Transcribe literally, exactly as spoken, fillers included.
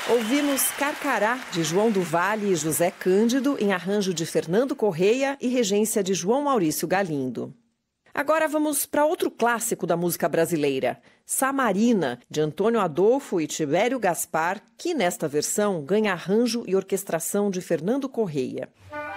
Ouvimos Carcará, de João do Vale e José Cândido, em arranjo de Fernando Correia e regência de João Maurício Galindo. Agora vamos para outro clássico da música brasileira, Samarina, de Antônio Adolfo e Tibério Gaspar, que nesta versão ganha arranjo e orquestração de Fernando Correia.